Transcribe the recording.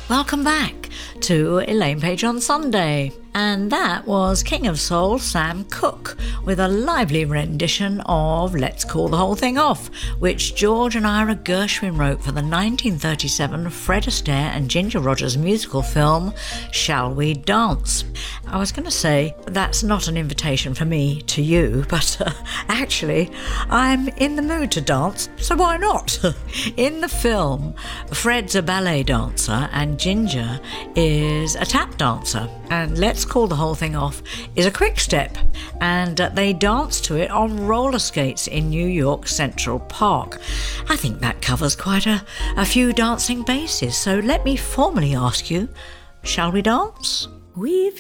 Welcome back to Elaine Page on Sunday. And that was King of Soul Sam Cooke with a lively rendition of Let's Call the Whole Thing Off, which George and Ira Gershwin wrote for the 1937 Fred Astaire and Ginger Rogers musical film Shall We Dance? I was going to say that's not an invitation for me to you, but actually I'm in the mood to dance, so why not? In the film, Fred's a ballet dancer and Ginger is a tap dancer, and Let's Call the Whole Thing Off is a quick step, and they dance to it on roller skates in New York Central Park. I think that covers quite a few dancing bases, so let me formally ask you, shall we dance? We've